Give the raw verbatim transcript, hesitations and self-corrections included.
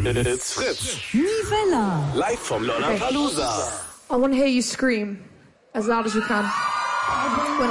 It's Fritz. Nivella. Live vom Lollapalooza. I want to hear you scream as loud as you can. When